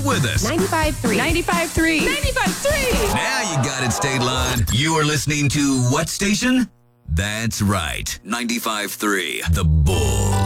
with us. 95.3. 95.3. 95.3. Now you got it, State Line. You are listening to what station? That's right, 95.3, The Bull.